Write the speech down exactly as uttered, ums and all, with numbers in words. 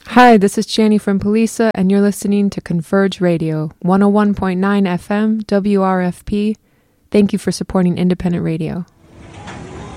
Hi, this is Chani from Polisa, and you're listening to Converge Radio, one oh one point nine F M, W R F P. Thank you for supporting independent radio.